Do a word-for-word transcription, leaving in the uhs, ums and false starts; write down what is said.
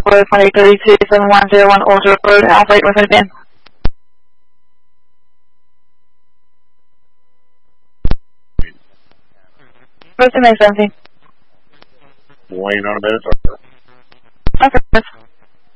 for twenty thirty-two, seven one zero one Oldbrook Road, operate with an van. What's the next seventeen? Waiting on a minute. Okay.